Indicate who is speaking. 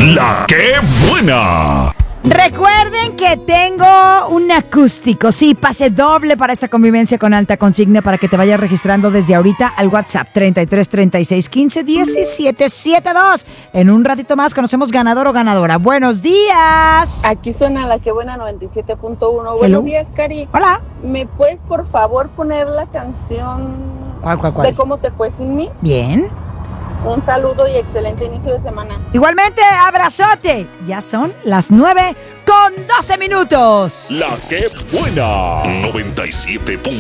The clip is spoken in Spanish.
Speaker 1: La que buena.
Speaker 2: Recuerden que tengo un acústico, sí, pase doble para esta convivencia con alta consigna para que te vayas registrando desde ahorita al WhatsApp 33 36 15 17 72. En un ratito más conocemos ganador o ganadora. Buenos días.
Speaker 3: Aquí suena la que buena 97.1.
Speaker 2: Hello.
Speaker 3: Buenos días, Cari.
Speaker 2: Hola.
Speaker 3: ¿Me puedes por favor poner la canción
Speaker 2: ¿Cuál?
Speaker 3: de cómo te fue sin mí?
Speaker 2: Bien.
Speaker 3: Un saludo y excelente inicio de semana.
Speaker 2: Igualmente, abrazote. Ya son las 9:12.
Speaker 1: La que buena. 97.1.